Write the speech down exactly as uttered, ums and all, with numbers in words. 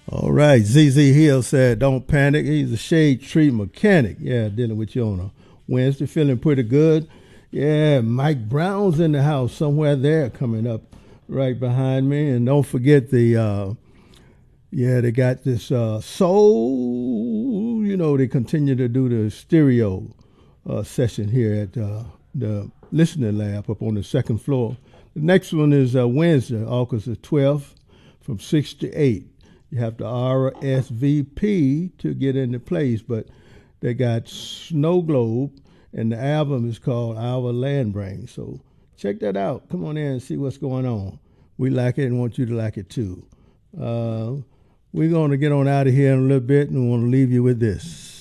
All right, Z Z Hill said, "Don't panic." He's a shade tree mechanic. Yeah, dealing with you on a Wednesday, feeling pretty good. Yeah, Mike Brown's in the house somewhere there, coming up right behind me. And don't forget the, uh, yeah, they got this uh, soul. You know, they continue to do the stereo uh, session here at uh, the listening lab up on the second floor. The next one is uh, Wednesday, August the twelfth, from six to eight. You have to R S V P to get into place, but they got Snow Globe, and the album is called Our Land Brain. So check that out. Come on in and see what's going on. We like it and want you to like it too. Uh, we're going to get on out of here in a little bit, and we want to leave you with this.